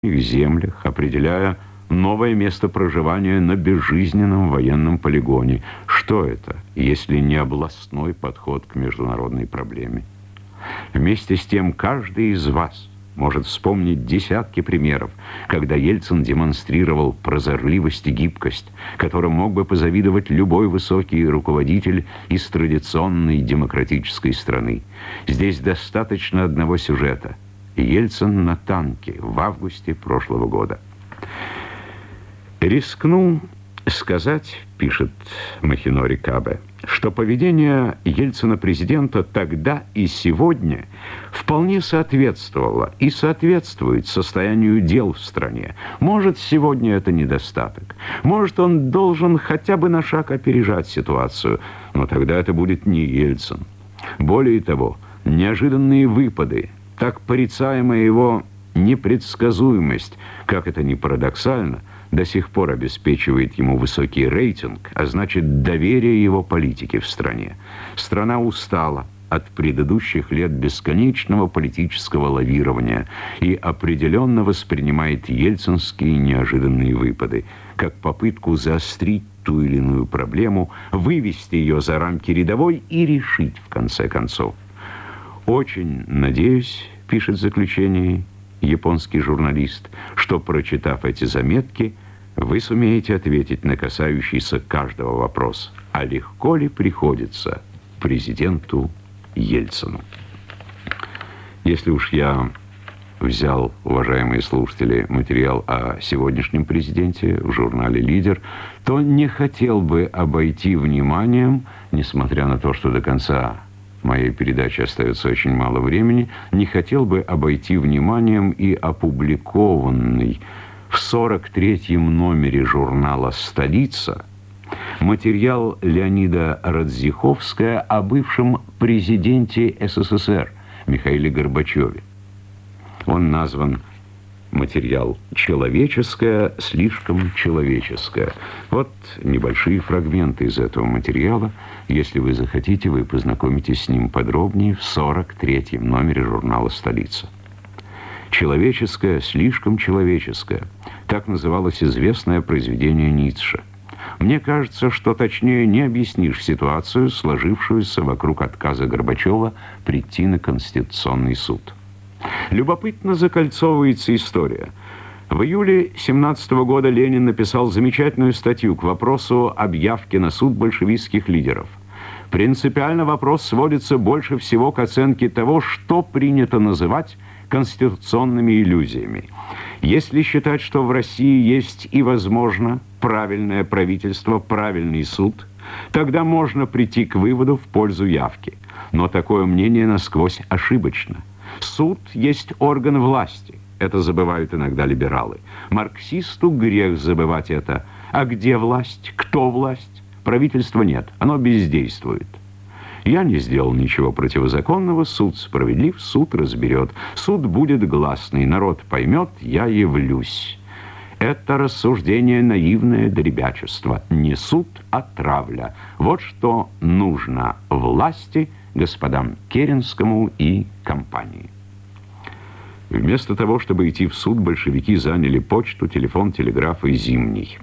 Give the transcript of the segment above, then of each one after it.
их землях, определяя новое место проживания на безжизненном военном полигоне. Что это, если не областной подход к международной проблеме? Вместе с тем, каждый из вас может вспомнить десятки примеров, когда Ельцин демонстрировал прозорливость и гибкость, которым мог бы позавидовать любой высокий руководитель из традиционной демократической страны. Здесь достаточно одного сюжета. Ельцин на танке в августе прошлого года. «Рискну сказать, — пишет Махинори Кабе, — что поведение Ельцина-президента тогда и сегодня вполне соответствовало и соответствует состоянию дел в стране. Может, сегодня это недостаток. Может, он должен хотя бы на шаг опережать ситуацию, но тогда это будет не Ельцин. Более того, неожиданные выпады, так порицаемая его непредсказуемость, как это ни парадоксально, до сих пор обеспечивает ему высокий рейтинг, а значит доверие его политики в стране. Страна устала от предыдущих лет бесконечного политического лавирования и определенно воспринимает ельцинские неожиданные выпады как попытку заострить ту или иную проблему, вывести ее за рамки рядовой и решить в конце концов. «Очень надеюсь, — пишет в заключении японский журналист, — что, прочитав эти заметки, вы сумеете ответить на касающийся каждого вопрос, а легко ли приходится президенту Ельцину». Если уж я взял, уважаемые слушатели, материал о сегодняшнем президенте в журнале «Лидер», то не хотел бы обойти вниманием, несмотря на то, что до конца моей передачи остается очень мало времени, не хотел бы обойти вниманием и опубликованный в 43-м номере журнала «Столица» материал Леонида Радзиховская о бывшем президенте СССР Михаиле Горбачеве. Он назван, материал, «Человеческое, слишком человеческое». Вот небольшие фрагменты из этого материала. Если вы захотите, вы познакомитесь с ним подробнее в 43-м номере журнала «Столица». «Человеческое, слишком человеческое» — так называлось известное произведение Ницше. Мне кажется, что точнее не объяснишь ситуацию, сложившуюся вокруг отказа Горбачева прийти на Конституционный суд. Любопытно закольцовывается история. В июле 1917 года Ленин написал замечательную статью к вопросу об явке на суд большевистских лидеров. Принципиально вопрос сводится больше всего к оценке того, что принято называть конституционными иллюзиями. Если считать, что в России есть и возможно правильное правительство, правильный суд, тогда можно прийти к выводу в пользу явки. Но такое мнение насквозь ошибочно. Суд есть орган власти. Это забывают иногда либералы. Марксисту грех забывать это. А где власть? Кто власть? Правительства нет. Оно бездействует. Я не сделал ничего противозаконного. Суд справедлив, суд разберет. Суд будет гласный. Народ поймет, я явлюсь. Это рассуждение наивное до ребячества. Не суд, а травля. Вот что нужно власти, господам Керенскому и компании. Вместо того, чтобы идти в суд, большевики заняли почту, телефон, телеграф и Зимний.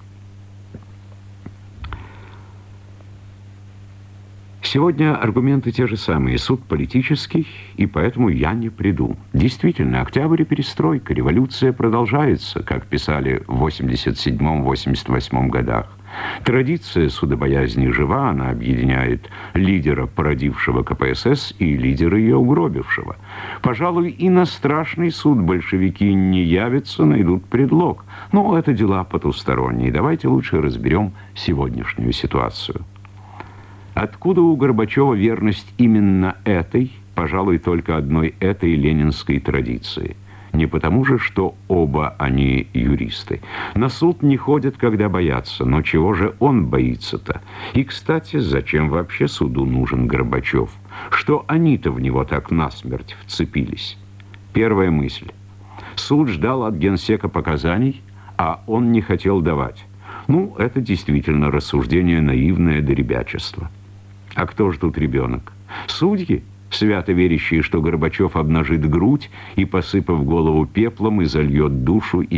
Сегодня аргументы те же самые. Суд политический, и поэтому я не приду. Действительно, октябрь и перестройка, революция продолжается, как писали в 87-88 годах. Традиция судобоязни жива, она объединяет лидера, породившего КПСС, и лидера, ее угробившего. Пожалуй, и на страшный суд большевики не явятся, найдут предлог. Но это дела потусторонние. Давайте лучше разберем сегодняшнюю ситуацию. Откуда у Горбачева верность именно этой, пожалуй, только одной этой ленинской традиции? Не потому же, что оба они юристы. На суд не ходят, когда боятся. Но чего же он боится-то? И, кстати, зачем вообще суду нужен Горбачев? Что они-то в него так насмерть вцепились? Первая мысль. Суд ждал от генсека показаний, а он не хотел давать. Ну, это действительно рассуждение наивное до ребячества. А кто же тут ребенок? Судьи? свято верящие, что Горбачев обнажит грудь и, посыпав голову пеплом, изольет душу